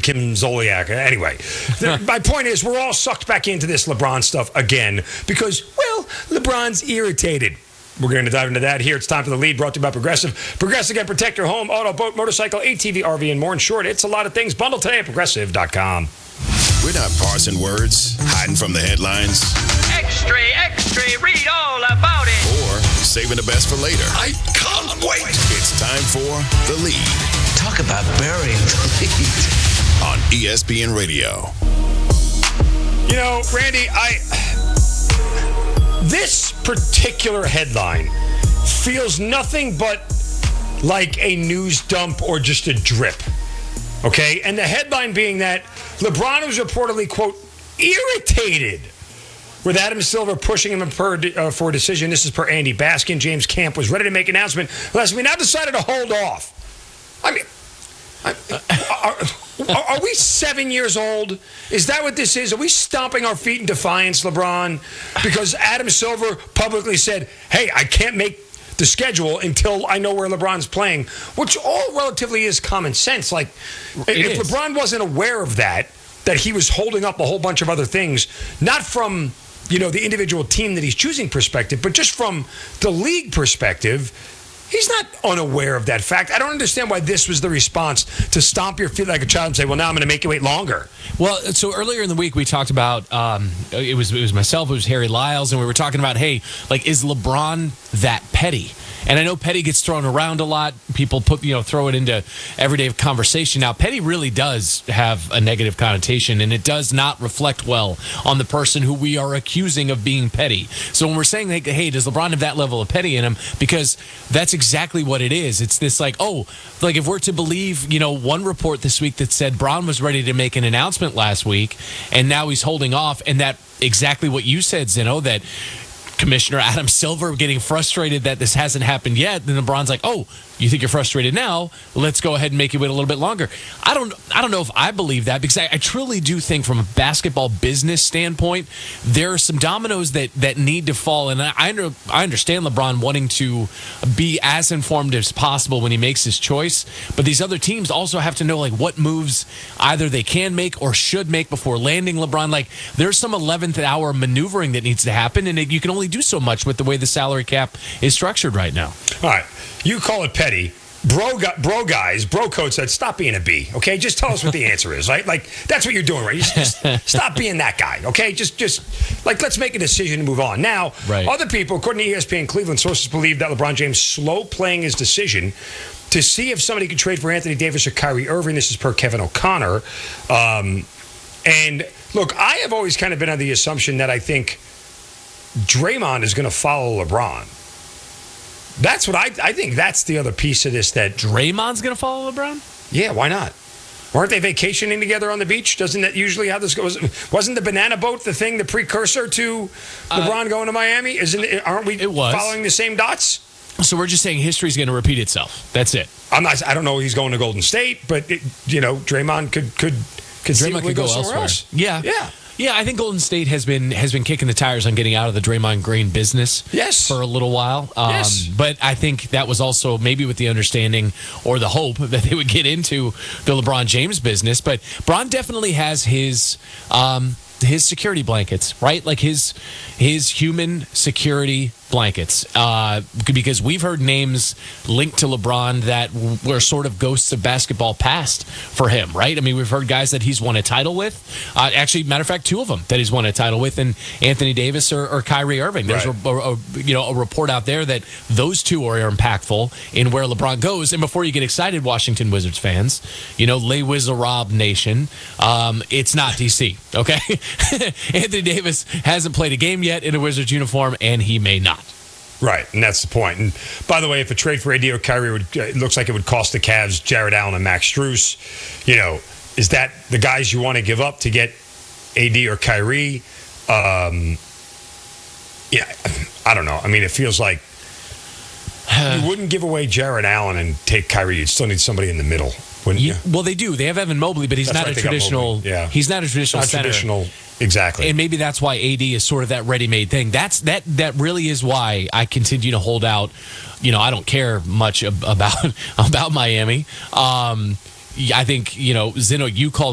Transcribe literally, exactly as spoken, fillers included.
Kim Zolciak. Anyway, the, my point is we're all sucked back into this LeBron stuff again because, well, LeBron's irritated. We're going to dive into that here. It's time for The Lead, brought to you by Progressive. Progressive can protect your home, auto, boat, motorcycle, A T V, R V, and more. In short, it's a lot of things. Bundle today at progressive dot com. We're not parsing words, hiding from the headlines. Extra, extra, read all about it. Or saving the best for later. I can't wait. It's time for The Lead. Talk about burying the lead. On E S P N Radio. You know, Randy, I... This particular headline feels nothing but like a news dump or just a drip. Okay? And the headline being that LeBron was reportedly, quote, irritated with Adam Silver pushing him per, uh, for a decision. This is per Andy Baskin. James Camp was ready to make an announcement. Last we now decided to hold off. I mean, I, are, are, are we seven years old? Is that what this is? Are we stomping our feet in defiance, LeBron? Because Adam Silver publicly said, hey, I can't make the schedule until I know where LeBron's playing, which all relatively is common sense. Like, it if is. LeBron wasn't aware of that, that he was holding up a whole bunch of other things, not from, you know, the individual team that he's choosing perspective, but just from the league perspective, he's not unaware of that fact. I don't understand why this was the response to stomp your feet like a child and say, well, now I'm going to make you wait longer. Well, so earlier in the week, we talked about, um, it was it was myself, it was Harry Lyles, and we were talking about, hey, like, is LeBron that petty? And I know petty gets thrown around a lot. People put, you know, throw it into everyday conversation. Now, petty really does have a negative connotation, and it does not reflect well on the person who we are accusing of being petty. So when we're saying, like, hey, does LeBron have that level of petty in him? Because that's exactly what it is. It's this, like, oh, like, if we're to believe, you know, one report this week that said Bron was ready to make an announcement last week, and now he's holding off, and that exactly what you said, Zeno, that Commissioner Adam Silver getting frustrated that this hasn't happened yet. Then LeBron's like, oh, you think you're frustrated now? Let's go ahead and make you wait a little bit longer. I don't I don't know if I believe that, because I, I truly do think from a basketball business standpoint, there are some dominoes that, that need to fall. And I, I, under, I understand LeBron wanting to be as informed as possible when he makes his choice. But these other teams also have to know, like, what moves either they can make or should make before landing LeBron. Like, there's some eleventh hour maneuvering that needs to happen, and it, you can only do so much with the way the salary cap is structured right now. All right. You call it petty. Bro, bro guys, bro code said, stop being a B, okay? Just tell us what the answer is, right? Like, that's what you're doing, right? You just, just stop being that guy, okay? Just, just, like, let's make a decision and move on. Now, right. Other people, according to E S P N Cleveland, sources believe that LeBron James slow playing his decision to see if somebody could trade for Anthony Davis or Kyrie Irving. This is per Kevin O'Connor. Um, and, look, I have always kind of been on the assumption that I think Draymond is going to follow LeBron. That's what I I think. That's the other piece of this. That Draymond's going to follow LeBron? Yeah, why not? Weren't they vacationing together on the beach? Doesn't that usually how this goes? Wasn't the banana boat the thing, the precursor to LeBron uh, going to Miami? Isn't it? Aren't we it was. following the same dots? So we're just saying history's going to repeat itself. That's it. I'm not. I don't know. He's going to Golden State, but it, you know, Draymond could could could Draymond could go, go somewhere elsewhere. else. Yeah, yeah. Yeah, I think Golden State has been has been kicking the tires on getting out of the Draymond Green business yes. for a little while. Um, yes. But I think that was also maybe with the understanding or the hope that they would get into the LeBron James business. But Bron definitely has his um, his security blankets, right? Like his his human security blankets, uh, because we've heard names linked to LeBron that were sort of ghosts of basketball past for him, right? I mean, we've heard guys that he's won a title with. Uh, actually, matter of fact, two of them that he's won a title with, and Anthony Davis or, or Kyrie Irving. There's right. a, a, a you know a report out there that those two are impactful in where LeBron goes. And before you get excited, Washington Wizards fans, you know, Les Wizards Nation, um, it's not D C. Okay, Anthony Davis hasn't played a game yet in a Wizards uniform, and he may not. Right, and that's the point. And by the way, if a trade for A D or Kyrie would, it looks like it would cost the Cavs Jared Allen and Max Strus. You know, is that the guys you want to give up to get A D or Kyrie? Um, yeah, I don't know. I mean, it feels like you wouldn't give away Jared Allen and take Kyrie. You'd still need somebody in the middle, wouldn't you? you? Well, they do. They have Evan Mobley, but he's that's not right, a traditional. Yeah, he's not a traditional not center. Traditional. Exactly. And maybe that's why A D is sort of that ready-made thing. That's that that really is why I continue to hold out. You know, I don't care much about about Miami. Um, I think, you know, Zeno, you called